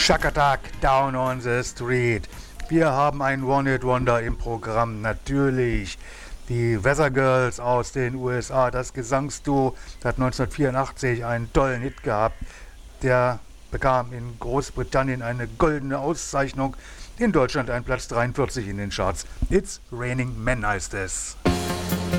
Shakatak down on the street. Wir haben ein One-Hit-Wonder im Programm, natürlich. Die Weather Girls aus den USA, das Gesangsduo, das hat 1984 einen tollen Hit gehabt. Der bekam in Großbritannien eine goldene Auszeichnung, in Deutschland ein Platz 43 in den Charts. It's Raining Men heißt es.